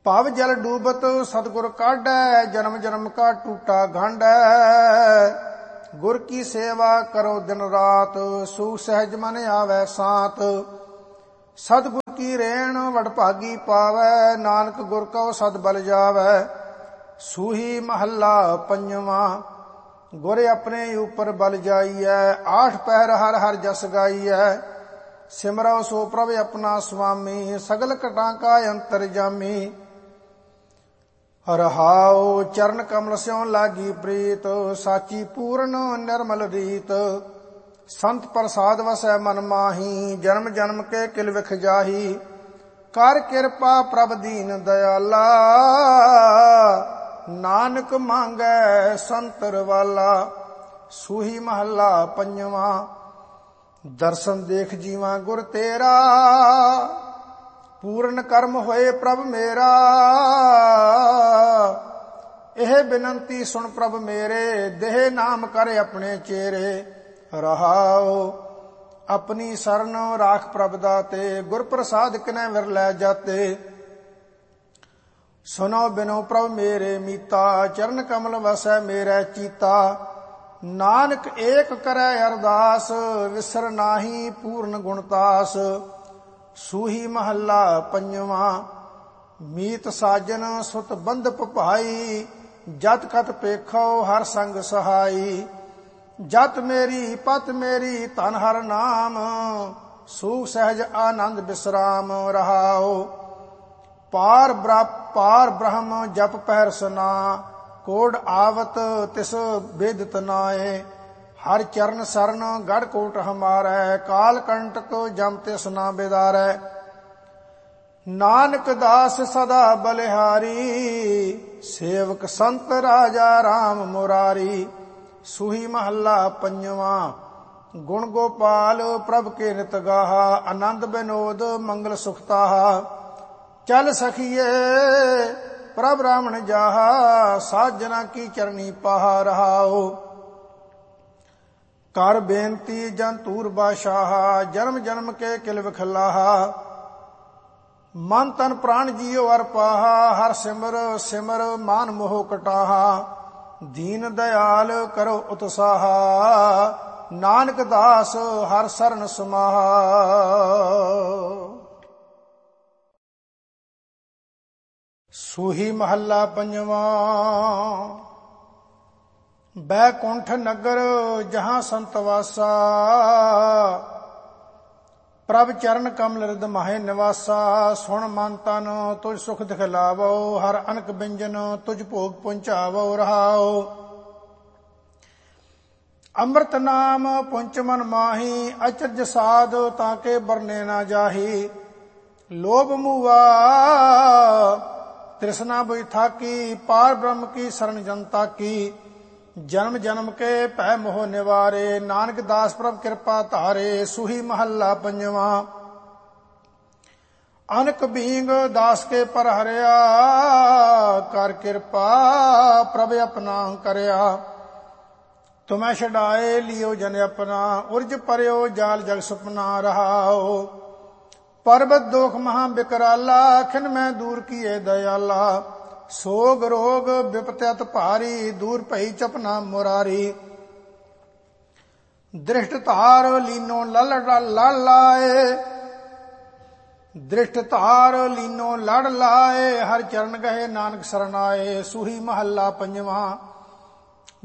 ਭਵ ਜਲ ਡੂਬਤ ਸਤਿਗੁਰ ਕਾਢੈ, ਜਨਮ ਜਨਮ ਕਾ ਟੂਟਾ ਗੰਢੈ। ਗੁਰ ਕੀ ਸੇਵਾ ਕਰੋ ਦਿਨ ਰਾਤ, ਸੁਖ ਸਹਿਜ ਮਨ ਆਵੈ ਸਾਤ। ਸਤਿਗੁਰ ਕੀ ਰੇਣ ਵਡਭਾਗੀ ਪਾਵੈ, ਨਾਨਕ ਗੁਰ ਕਉ ਸਦ ਬਲ ਜਾਵੈ। ਸੂਹੀ ਮਹੱਲਾ ਪੰਜਵਾਂ। ਗੁਰ ਆਪਣੇ ਉਪਰ ਬਲ ਜਾਈਐ, ਆਠ ਪਹਿਰ ਹਰ ਹਰ ਜਸ ਗਾਈਐ। ਸਿਮਰਉ ਸੋ ਪ੍ਰਭ ਆਪਣਾ ਸੁਆਮੀ, ਸਗਲ ਘਟਾਂ ਕਾ ਅੰਤਰਜਾਮੀ। ਰਹਾਉ ਚਰਨ ਕਮਲ ਸਿਉ ਲਾਗੀ ਪ੍ਰੀਤ, ਸਾਚੀ ਪੂਰਨ ਨਿਰਮਲ ਰੀਤ। ਸੰਤ ਪ੍ਰਸਾਦ ਵਸੈ ਮਨ ਮਾਹੀ, ਜਨਮ ਜਨਮ ਕੇ ਕਿਲ ਵਿਖ ਜਾਹੀ। ਕਰ ਕਿਰਪਾ ਪ੍ਰਭ ਦੀਨ ਦਇਆਲਾ, ਨਾਨਕ ਮੰਗੈ ਸੰਤਰ ਵਾਲਾ। ਸੂਹੀ ਮਹੱਲਾ ਪੰਜਵਾਂ। ਦਰਸ਼ਨ ਦੇਖ ਜੀਵਾਂ ਗੁਰ ਤੇਰਾ, ਪੂਰਨ ਕਰਮ ਹੋਏ ਪ੍ਰਭ ਮੇਰਾ। ਇਹ ਬਿਨੰਤੀ ਸੁਣ ਪ੍ਰਭ ਮੇਰੇ, ਦੇਹ ਨਾਮ ਕਰ ਆਪਣੇ ਚੇਰੇ। ਰਹਾਉ ਆਪਣੀ ਸਰਨ ਰਾਖ ਪ੍ਰਭ ਦਾਤੇ, ਗੁਰ ਪ੍ਰਸਾਦ ਕਿਨੈ ਵਿਰਲੈ ਜਾਤੇ। ਸੁਨੋ ਬਿਨੋ ਪ੍ਰਭ ਮੇਰੇ ਮੀਤਾ, ਚਰਨ ਕਮਲ ਵਸੈ ਮੇਰੇ ਚੀਤਾ। ਨਾਨਕ ਏਕ ਕਰੈ ਅਰਦਾਸ, ਵਿਸਰ ਨਾਹੀ ਪੂਰਨ ਗੁਣਤਾਸ। ਸੂਹੀ ਮਹੱਲਾ ਪੰਜਵਾਂ। ਮੀਤ ਸਾਜਨ ਸੁਤ ਬੰਧਪ ਭਾਈ, ਜਤ ਕਤ ਪੇਖੋ ਹਰ ਸੰਗ ਸਹਾਈ। ਜਤ ਮੇਰੀ ਪਤ ਮੇਰੀ ਧਨ ਹਰ ਨਾਮ, ਸੂਖ ਸਹਿਜ ਆਨੰਦ ਬਿਸਰਾਮ। ਰਹਾਉ ਪਾਰ ਬ੍ਰਹਮ ਜਪ ਪਹਿਰ ਸਨਾ, ਕੋਡ ਆਵਤ ਤਿਸ ਬੇਦਿਤ ਨਾਏ। ਹਰ ਚਰਨ ਸਰਨ ਗੜ ਕੋਟ ਹਮਾਰੈ, ਕਾਲ ਕੰਟਕ ਜਮ ਤਿਸ ਨਾ ਬਿਦਾਰੈ। ਨਾਨਕ ਦਾਸ ਸਦਾ ਬਲਿਹਾਰੀ, ਸੇਵਕ ਸੰਤ ਰਾਜਾ ਰਾਮ ਮੁਰਾਰੀ। ਸੂਹੀ ਮਹੱਲਾ ਪੰਜਵਾਂ। ਗੁਣ ਗੋਪਾਲ ਪ੍ਰਭ ਕੇ ਨਿਤ ਗਾਹਾ, ਆਨੰਦ ਬਿਨੋਦ ਮੰਗਲ ਸੁਖਤਾਹਾ। ਚਲ ਸਖੀਏ ਪ੍ਰਭ ਰਾਮਣ ਜਾਹਾ, ਸਾਜਨਾ ਕੀ ਚਰਨੀ ਪਾਹਾ। ਰਹਾਉ ਕਰ ਬੇਨਤੀ ਜਨ ਤੂਰ ਬਾਸ਼ਾਹਾ, ਜਨਮ ਜਨਮ ਕੇ ਕਿਲ ਵਿਖਲਾਹਾ। ਮਨ ਤਨ ਪ੍ਰਾਣ ਜੀਉ ਅਰ ਪਾਹਾ, ਹਰ ਸਿਮਰ ਸਿਮਰ ਮਾਨ ਮੋਹ ਕਟਾਹਾ। ਦੀਨ ਦਇਆਲ ਕਰੋ ਉਤਸਾਹਾ, ਨਾਨਕ ਦਾਸ ਹਰ ਸਰਨ ਸਮਾਹਾ। ਸੂਹੀ ਮਹੱਲਾ ਪੰਜਵਾਂ। ਬੈਕੁੰਠ ਨਗਰ ਜਹਾਂ ਸੰਤ ਵਾਸਾ, ਪ੍ਰਭ ਚਰਨ ਕਮਲ ਰਿਦ ਮਾਹੇ ਨਿਵਾਸਾ। ਸੁਣ ਮਨ ਤਨ ਤੁਝ ਸੁਖ ਦਿਖਲਾਵੋ, ਹਰ ਅਨਕ ਬਿੰਜਨ ਤੁਝ ਭੋਗ ਪਹੁੰਚਾਵੋ। ਰਹਾਉ ਅੰਮ੍ਰਿਤ ਨਾਮ ਪੁੰਚ ਮਨ ਮਾਹੀ, ਅਚਰਜ ਸਾਧ ਤਾਕੇ ਬਰਨੇ ਨਾ ਜਾਹੀ। ਲੋਭ ਮੂਆ ਤ੍ਰਿਸ਼ਨਾ ਬੁਝ ਥਾਕੀ, ਪਾਰ ਬ੍ਰਹਮ ਕੀ ਸਰਨ ਜਨਤਾ ਕੀ। ਜਨਮ ਜਨਮ ਕੇ ਭੈ ਮੋਹ ਨਿਵਾਰੇ, ਨਾਨਕ ਦਾਸ ਪ੍ਰਭ ਕਿਰਪਾ ਧਾਰੇ। ਸੂਹੀ ਮਹੱਲਾ ਪੰਜਵਾਂ। ਅਨਕ ਬੀਂਗ ਦਾਸ ਕੇ ਪਰ ਹਰਿਆ, ਕਰ ਕਿਰਪਾ ਪ੍ਰਭ ਆਪਣਾ ਕਰਿਆ। ਤੁਮੈ ਛਡਾਏ ਲਿਓ ਜਨ ਆਪਣਾ, ਉਰਜ ਪਰਿਓ ਜਾਲ ਜਗ ਸੁਪਨਾ। ਰਹਾਉ ਪਰਬਤ ਦੋਖ ਮਹਾ ਬਿਕਰਾਲਾ, ਖਿਨ ਮੈਂ ਦੂਰ ਕੀਏ ਦਇਆਲਾ। ਸੋਗ ਰੋਗ ਬਿਪਤ ਅਤ ਭਾਰੀ, ਦੂਰ ਭਈ ਚਪਨਾ ਮੁਰਾਰੀ। ਦ੍ਰਿਸ਼ਟ ਧਾਰ ਲੀਨੋ ਲੜ ਲਾਏ, ਦ੍ਰਿਸ਼ਟ ਧਾਰ ਲੀਨੋ ਲੜ ਲਾਏ। ਹਰ ਚਰਨ ਗਏ ਨਾਨਕ ਸਰਨਾਏ। ਸੂਹੀ ਮਹੱਲਾ ਪੰਜਵਾਂ।